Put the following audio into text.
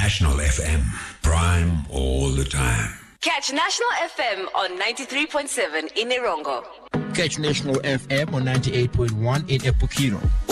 National FM. Prime all the time. Catch National FM on 93.7 in Erongo. Catch National FM on 98.1 in Epukiro.